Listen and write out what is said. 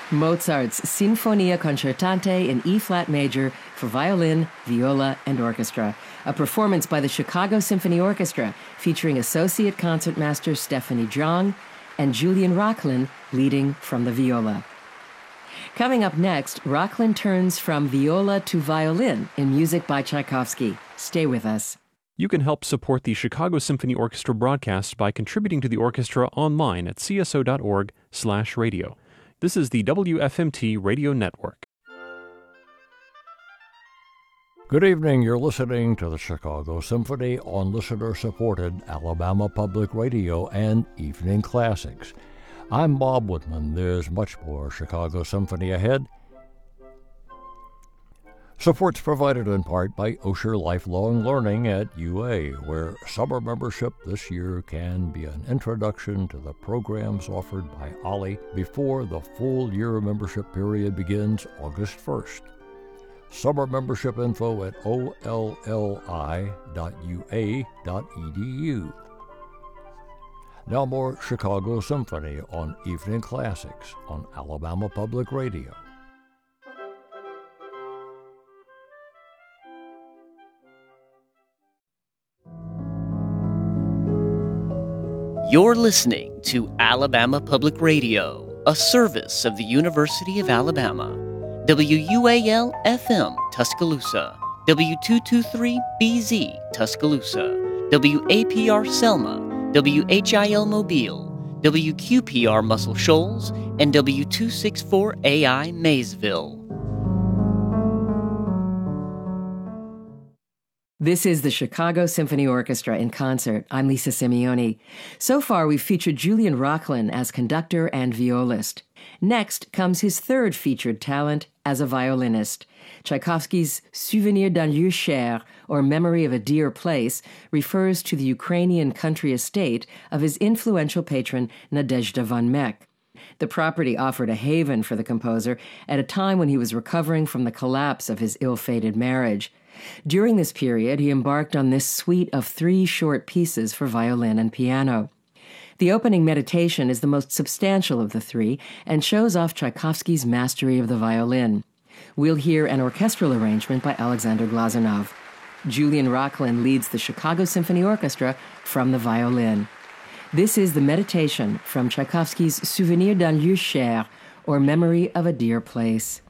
Mozart's Sinfonia Concertante in E-flat major for violin, viola, and orchestra, a performance by the Chicago Symphony Orchestra featuring Associate Concertmaster Stephanie Jong and Julian Rocklin leading from the viola. Coming up next, Rocklin turns from viola to violin in music by Tchaikovsky. Stay with us. You can help support the Chicago Symphony Orchestra broadcast by contributing to the orchestra online at cso.org/radio. This is the WFMT Radio Network. Good evening. You're listening to the Chicago Symphony on listener-supported Alabama Public Radio and Evening Classics. I'm Bob Woodman. There's much more Chicago Symphony ahead. Support's provided in part by Osher Lifelong Learning at UA, where summer membership this year can be an introduction to the programs offered by OLLI before the full year membership period begins August 1st. Summer membership info at olli.ua.edu. Now more Chicago Symphony on Evening Classics on Alabama Public Radio. You're listening to Alabama Public Radio, a service of the University of Alabama. WUAL-FM, Tuscaloosa. W223BZ, Tuscaloosa. WAPR Selma. WHIL Mobile. WQPR Muscle Shoals. And W264AI Maysville. This is the Chicago Symphony Orchestra in concert. I'm Lisa Simeoni. So far, we've featured Julian Rocklin as conductor and violist. Next comes his third featured talent as a violinist. Tchaikovsky's Souvenir d'un lieu cher, or Memory of a Dear Place, refers to the Ukrainian country estate of his influential patron Nadezhda von Meck. The property offered a haven for the composer at a time when he was recovering from the collapse of his ill-fated marriage. During this period, he embarked on this suite of 3 short pieces for violin and piano. The opening meditation is the most substantial of the 3 and shows off Tchaikovsky's mastery of the violin. We'll hear an orchestral arrangement by Alexander Glazunov. Julian Rocklin leads the Chicago Symphony Orchestra from the violin. This is the meditation from Tchaikovsky's Souvenir d'un lieu cher, or Memory of a Dear Place.